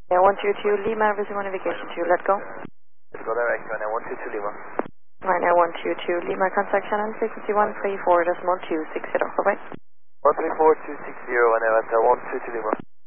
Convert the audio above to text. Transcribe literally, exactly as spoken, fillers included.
Yeah, one two two Lima, resume on navigation two, let go. Let's go direct, right now, one two two Lima. Right now, one two two Lima, contact channel frequency one three four decimal two six zero, bye-bye. one three four two six zero, and Atlanta, one two two Lima.